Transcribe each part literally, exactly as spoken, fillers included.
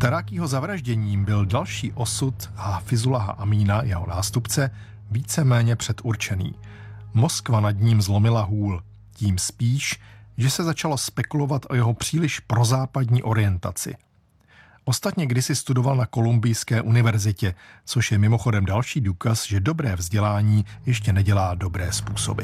Tarákího zavražděním byl další osud Hafizullaha Amína, jeho nástupce, víceméně předurčený. Moskva nad ním zlomila hůl, tím spíš, že se začalo spekulovat o jeho příliš prozápadní orientaci. Ostatně kdysi studoval na Kolumbijské univerzitě, což je mimochodem další důkaz, že dobré vzdělání ještě nedělá dobré způsoby.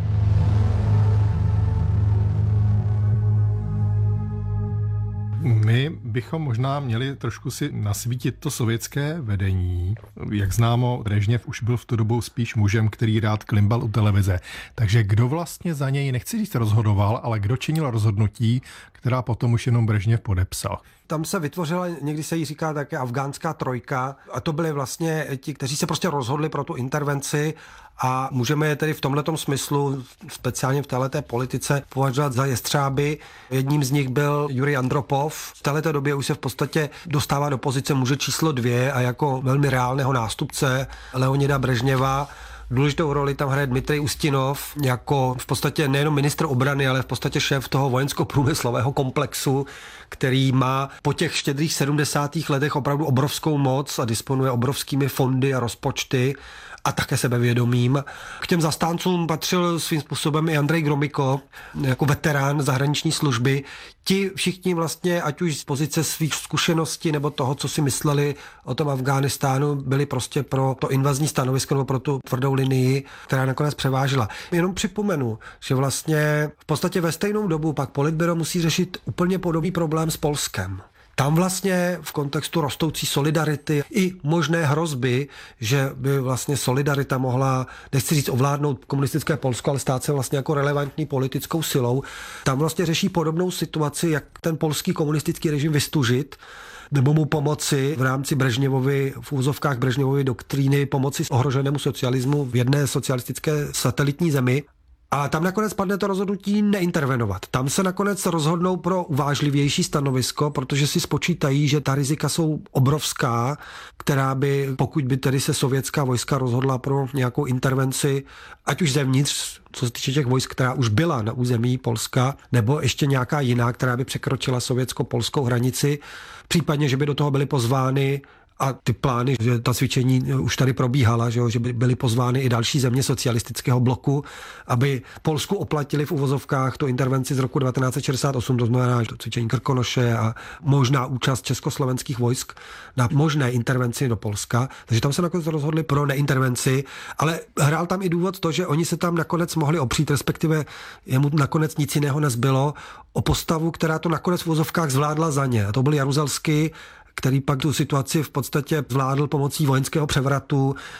My bychom možná měli trošku si nasvítit to sovětské vedení. Jak známo, Brežněv už byl v tu dobu spíš mužem, který rád klimbal u televize. Takže kdo vlastně za něj, nechci říct rozhodoval, ale kdo činil rozhodnutí, která potom už jenom Brežněv podepsal? Tam se vytvořila, někdy se jí říká také afgánská trojka, a to byli vlastně ti, kteří se prostě rozhodli pro tu intervenci, a můžeme je tedy v tomhletom smyslu, speciálně v téhleté politice, považovat za jestřáby. Jedním z nich byl Jurij Andropov. V téhleté době už se v podstatě dostává do pozice muže číslo dvě a jako velmi reálného nástupce Leonida Brežněva. Důležitou roli tam hraje Dmitrij Ustinov jako v podstatě nejenom ministr obrany, ale v podstatě šéf toho vojensko-průmyslového komplexu, který má po těch štědrých sedmdesátých letech opravdu obrovskou moc a disponuje obrovskými fondy a rozpočty a také sebevědomím. K těm zastáncům patřil svým způsobem i Andrej Gromyko, jako veterán zahraniční služby. Ti všichni vlastně, ať už z pozice svých zkušeností nebo toho, co si mysleli o tom Afghánistánu, byli prostě pro to invazní stanovisko nebo pro tu tvrdou linii, která nakonec převážila. Jenom připomenu, že vlastně v podstatě ve stejnou dobu pak Politbyro musí řešit úplně podobný problém s Polskem. Tam vlastně v kontextu rostoucí solidarity i možné hrozby, že by vlastně solidarita mohla, nechci říct ovládnout komunistické Polsko, ale stát se vlastně jako relevantní politickou silou, tam vlastně řeší podobnou situaci, jak ten polský komunistický režim vystužit, nebo mu pomoci v rámci Brežněvovy, v úzovkách Brežněvovy doktríny pomoci ohroženému socialismu v jedné socialistické satelitní zemi. A tam nakonec padne to rozhodnutí neintervenovat. Tam se nakonec rozhodnou pro uvážlivější stanovisko, protože si spočítají, že ta rizika jsou obrovská, která by, pokud by tedy se sovětská vojska rozhodla pro nějakou intervenci, ať už zevnitř, co se týče těch vojsk, která už byla na území Polska, nebo ještě nějaká jiná, která by překročila sovětsko-polskou hranici, případně, že by do toho byly pozvány a ty plány, že ta cvičení už tady probíhala, že, jo, že by byly pozvány i další země socialistického bloku, aby Polsku oplatili v uvozovkách tu intervenci z roku devatenáct set šedesát osm, to znamená to cvičení Krkonoše a možná účast československých vojsk na možné intervenci do Polska. Takže tam se nakonec rozhodli pro neintervenci, ale hrál tam i důvod to, že oni se tam nakonec mohli opřít, respektive jemu nakonec nic jiného nezbylo, o postavu, která to nakonec v uvozovkách zvládla za ně. A to byl Jaruzelský, který pak tu situaci v podstatě zvládl pomocí vojenského převratu,